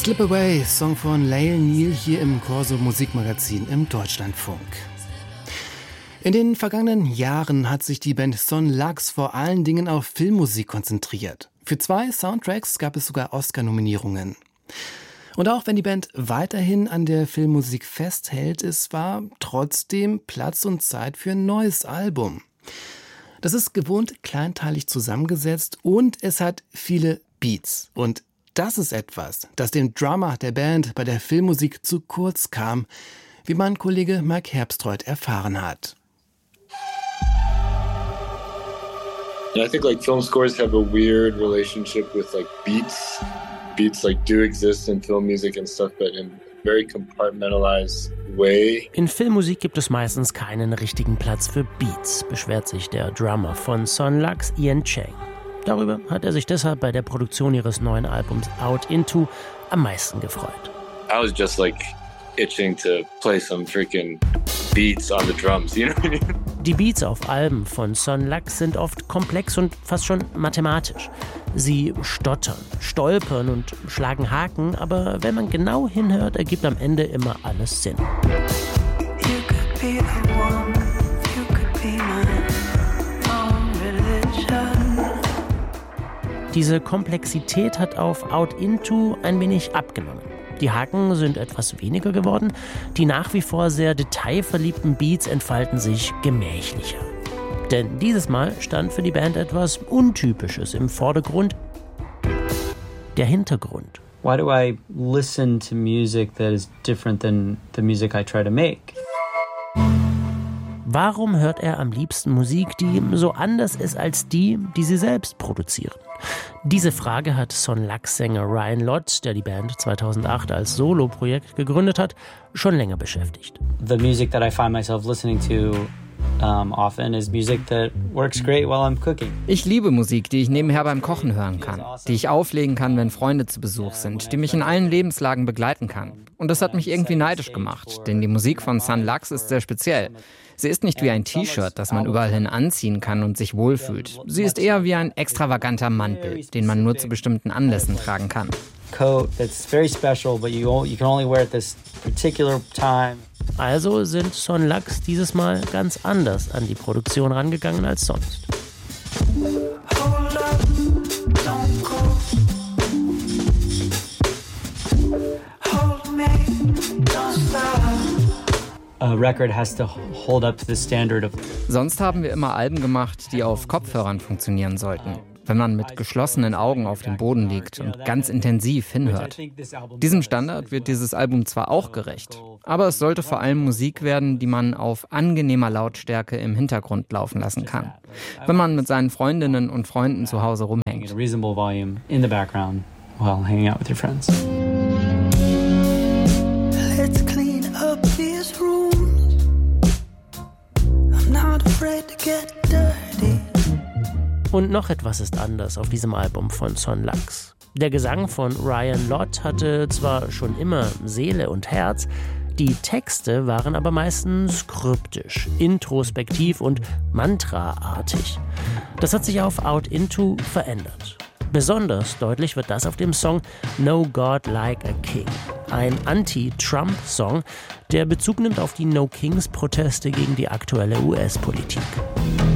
Slip Away, Song von Lael Neal hier im Corso Musikmagazin im Deutschlandfunk. In den vergangenen Jahren hat sich die Band Son Lux vor allen Dingen auf Filmmusik konzentriert. Für 2 Soundtracks gab es sogar Oscar-Nominierungen. Und auch wenn die Band weiterhin an der Filmmusik festhält, es war trotzdem Platz und Zeit für ein neues Album. Das ist gewohnt kleinteilig zusammengesetzt und es hat viele Beats. Und das ist etwas, das dem Drummer der Band bei der Filmmusik zu kurz kam, wie mein Kollege Mike Herbstreuth erfahren hat. I think like film scores have a weird relationship with like beats. Beats like do exist in film music and stuff, but in a very compartmentalized way. In Filmmusik gibt es meistens keinen richtigen Platz für Beats, beschwert sich der Drummer von Son Lux, Ian Chang. Darüber hat er sich deshalb bei der Produktion ihres neuen Albums Out Into am meisten gefreut. I was just like itching to play some freaking beats on the drums, you know what I mean? Die Beats auf Alben von Son Lux sind oft komplex und fast schon mathematisch. Sie stottern, stolpern und schlagen Haken, aber wenn man genau hinhört, ergibt am Ende immer alles Sinn. Diese Komplexität hat auf Out Into ein wenig abgenommen. Die Haken sind etwas weniger geworden, die nach wie vor sehr detailverliebten Beats entfalten sich gemächlicher. Denn dieses Mal stand für die Band etwas Untypisches im Vordergrund: der Hintergrund. Why do I listen to music that is different than the music I try to make? Warum hört er am liebsten Musik, die so anders ist als die sie selbst produzieren? Diese Frage hat Son Lux-Sänger Ryan Lott, der die Band 2008 als Soloprojekt gegründet hat, schon länger beschäftigt. The music that I find myself listening to often is music that works great while I'm cooking. Ich liebe Musik, die ich nebenher beim Kochen hören kann, die ich auflegen kann, wenn Freunde zu Besuch sind, die mich in allen Lebenslagen begleiten kann. Und das hat mich irgendwie neidisch gemacht, denn die Musik von Son Lux ist sehr speziell. Sie ist nicht wie ein T-Shirt, das man überall hin anziehen kann und sich wohlfühlt. Sie ist eher wie ein extravaganter Mantel, den man nur zu bestimmten Anlässen tragen kann. Coat that's very special, but you can only wear it this particular time. Also sind Son Lux dieses Mal ganz anders an die Produktion rangegangen als sonst. A record has to hold up to the standard of. Sonst haben wir immer Alben gemacht, die auf Kopfhörern funktionieren sollten. Wenn man mit geschlossenen Augen auf dem Boden liegt und ganz intensiv hinhört. Diesem Standard wird dieses Album zwar auch gerecht, aber es sollte vor allem Musik werden, die man auf angenehmer Lautstärke im Hintergrund laufen lassen kann, wenn man mit seinen Freundinnen und Freunden zu Hause rumhängt. A reasonable volume in the background while hanging out with your friends. Let's clean up these rooms. I'm not afraid to get dirty. Und noch etwas ist anders auf diesem Album von Son Lux. Der Gesang von Ryan Lott hatte zwar schon immer Seele und Herz, die Texte waren aber meistens kryptisch, introspektiv und mantraartig. Das hat sich auf Out Into verändert. Besonders deutlich wird das auf dem Song No God Like a King, ein Anti-Trump-Song, der Bezug nimmt auf die No-Kings-Proteste gegen die aktuelle US-Politik.